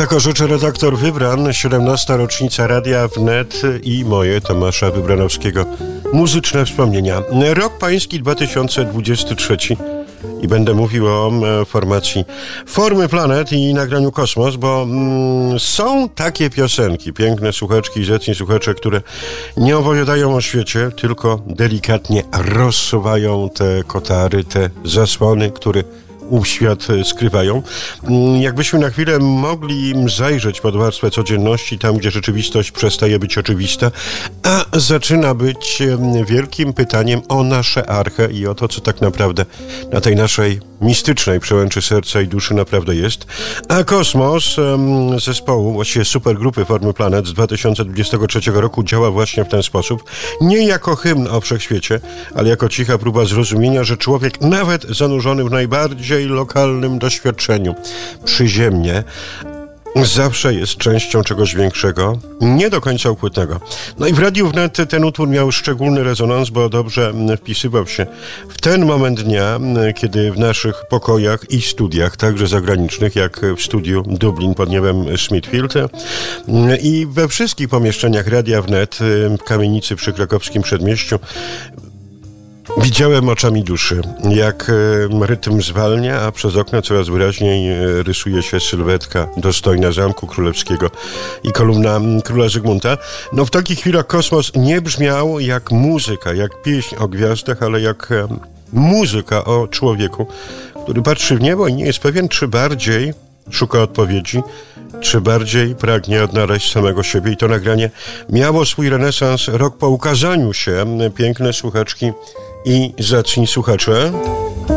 Tak orzeczy redaktor Wybran, 17. rocznica Radia Wnet i moje, Tomasza Wybranowskiego, muzyczne wspomnienia. Rok pański 2023 i będę mówił o formacji Formy Planet i nagraniu Kosmos, bo są takie piosenki, piękne słuchaczki i zacni słuchacze, które nie opowiadają o świecie, tylko delikatnie rozsuwają te kotary, te zasłony, które ów świat skrywają. Jakbyśmy na chwilę mogli zajrzeć pod warstwę codzienności, tam gdzie rzeczywistość przestaje być oczywista, a zaczyna być wielkim pytaniem o nasze arche i o to, co tak naprawdę na tej naszej mistycznej przełęczy serca i duszy naprawdę jest. A Kosmos zespołu, właściwie supergrupy Formy Planet z 2023 roku działa właśnie w ten sposób. Nie jako hymn o wszechświecie, ale jako cicha próba zrozumienia, że człowiek nawet zanurzony w najbardziej lokalnym doświadczeniu przyziemnie zawsze jest częścią czegoś większego, nie do końca ukrytego. No i w Radiu Wnet ten utwór miał szczególny rezonans, bo dobrze wpisywał się w ten moment dnia, kiedy w naszych pokojach i studiach, także zagranicznych, jak w studiu Dublin pod niebem Smithfield i we wszystkich pomieszczeniach Radia Wnet w kamienicy przy krakowskim Przedmieściu, widziałem oczami duszy, jak rytm zwalnia, a przez okno coraz wyraźniej rysuje się sylwetka dostojna Zamku Królewskiego i kolumna Króla Zygmunta. No w takich chwilach Kosmos nie brzmiał jak muzyka, jak pieśń o gwiazdach, ale jak muzyka o człowieku, który patrzy w niebo i nie jest pewien, czy bardziej szuka odpowiedzi, czy bardziej pragnie odnaleźć samego siebie. I to nagranie miało swój renesans rok po ukazaniu się. Piękne słuchaczki i zacni słuchacze.